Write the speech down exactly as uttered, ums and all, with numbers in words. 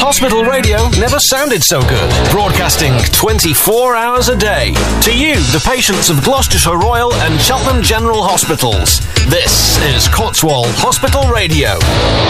hospital radio never sounded so good. Broadcasting twenty-four hours a day. To you, the patients of Gloucestershire Royal and Cheltenham General Hospitals. This is Cotswold Hospital Radio.